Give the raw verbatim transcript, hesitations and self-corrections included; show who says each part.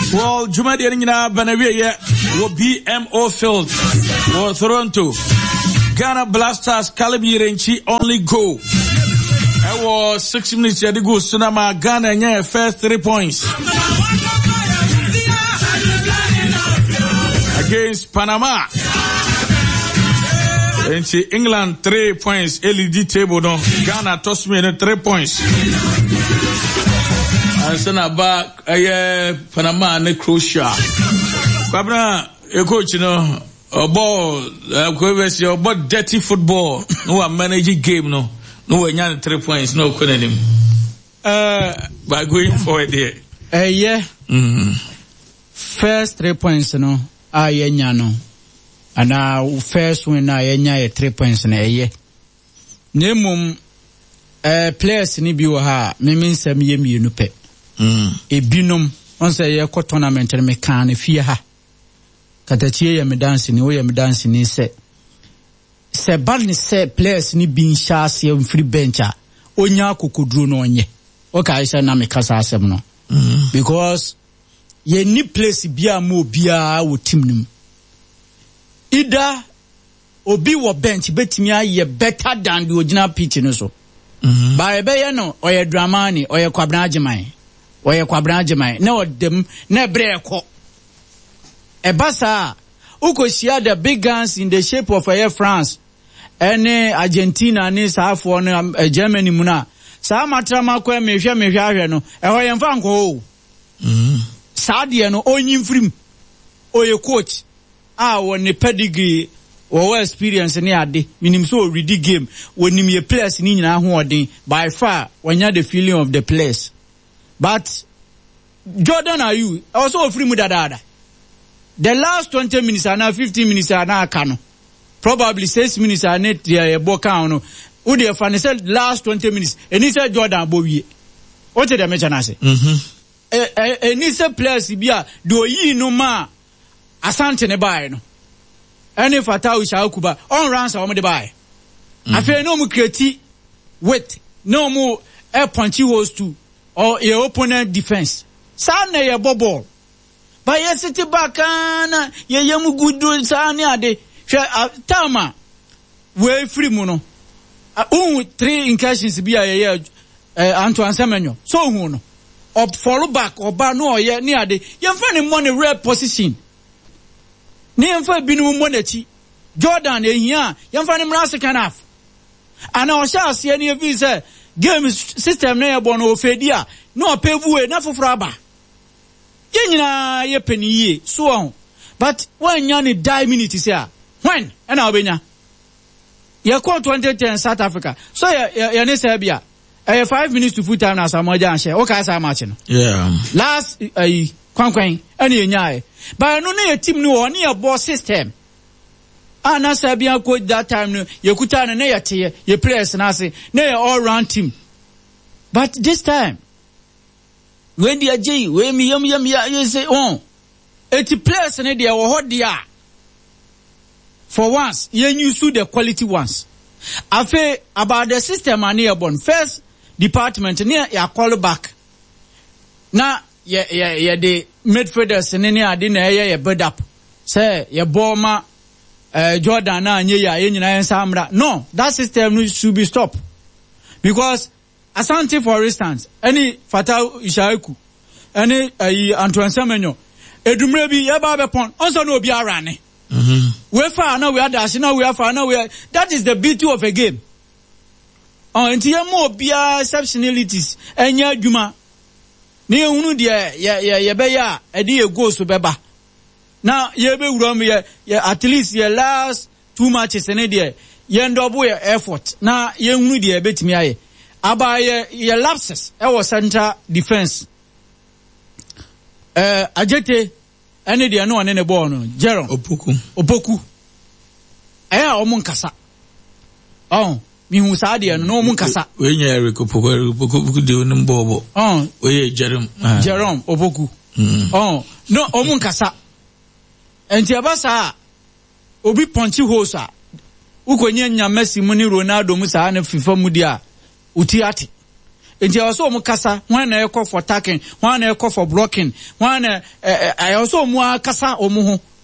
Speaker 1: Well, Juma de nyina Benawie wo B M O Field wo Toronto. Ghana Blasters Kalabi Renchi only go. I was six minutes yadi go Sunama Ghana nya first three points. Against Panama. Renchi England three points. L E D table no. Ghana toss me three points. And send back uh, Panama and Croatia. Kwabna, a coach, you know, a ball, uh, about dirty football. No, a managing game, no. No, we need three points, no, couldn't him. Uh, by going forward there.
Speaker 2: Uh, yeah.
Speaker 1: Mm-hmm.
Speaker 2: First three points, no. Ah, yeah, no. And now, first win, ah, yeah, three points, no, yeah. Nemum, uh, players ni biwa ha, mimi se miye miye nupe.
Speaker 1: Mm.
Speaker 2: E binom on say ye ko tournament me kan fie ha katachie ye me dance ni o ye me dance ni se se bal ni se players ni bin chance ye free bench a onya kokoduro no onye o ka isa na me kasa asem no
Speaker 1: mm.
Speaker 2: because ye ni place bia ma obia wo team nim ida obi wo bench betimi aye better than the original pitch no so
Speaker 1: mm-hmm.
Speaker 2: ba ebe ye no oye Dramani oye Kwabena Agyemang oye Kwabena Agyemang na odem na breko ebasa ukosia the big guns in the shape of Air France ene Argentina ni saafo no uh, Germany mu na sa matrama kwa mehwe mehwe ahwe no eho ye mfa nko
Speaker 1: mhm
Speaker 2: sa de no onyimfrim oye coach ah woni pedigree wo experience ni ade minim so ready game wonim ye players ni nyina ho odin by far wanya the feeling of the players. But Jordan are you also free mu dada. The last twenty minutes and now fifteen minutes are now kano. Probably six minutes are net the boka no. Who the fan said last twenty minutes and he said Jordan Bowie. What did I mention I say?
Speaker 1: Mhm.
Speaker 2: Eh eh ni say players bia do yi no ma asante ne buy no. Any Fatau Shakuba on runs or the buy. I feel no more create wait, no more air punchy holes too, or your opponent defense. Sana ya bobble. But yes, city back and ye yamu good do Sanya de Tama. Way free mono. Uh, three incursions be a year Antoine Semenyo. So who or follow back or bar no ye near the you find money rare position. Ni mfa binu moneti Jordan ehia yamfa ne mrase kanaf ana o sha ase ne evi se game system na yebo no ofedi a na opevuwe na foforo aba ye nyina ye paniye so on but when nya ne die minutes here when na obenya ye call twenty ten South Africa so ye ye ne se bia eh five minutes to full time na samoja anhye o ka sa match no
Speaker 1: yeah
Speaker 2: last eh kwankwan ene enyae but no na team no on your boss system ana sabia ko that time no yekuta na na yete ye players na say na all round team but this time when the ajay we mi yam yam ya you say oh eighty players na dey wo dia for once you use the quality ones afa about the system and here born first department near ya call back na ye ye ye the midfielders ne ne ade na ye ye build up say ye boma uh, Jordan na anye ya ye nyina yensa amra no that system should be stopped because Asante for instance any Fatau Ishaiku any uh, Antoine Semenyo edumre bi ye ba be pon onso na obi ara ne
Speaker 1: mhm
Speaker 2: we far na we adash na we far na we that is the beauty of a game on enti ye mo obi exceptionalities enya adwuma ni ehunu de ye ye ye be ya e de ye go so beba na ye be wuram ye ye at least ye last two matches ne de ye ndobo ye effort na ye hunu de betimi aye aba ye ye lapses e wo center defense eh Ajete ene de no ne ball no Jerome
Speaker 1: Opoku
Speaker 2: Opoku eh o mun kasa oh mi hu sa de no mun kasa
Speaker 1: we nya Eric Opoku Opoku de no bobo
Speaker 2: oh
Speaker 1: we Jerome
Speaker 2: Jerome Opoku
Speaker 1: mm.
Speaker 2: oh no o mun kasa enti abasa obi punch holes a ukonye nya Messi mu ni Ronaldo mu sa na FIFA mu dia uti ate nti also omo kasa wan na ekọ for tackling wan na ekọ for blocking wan na eh also omo kasa omo ho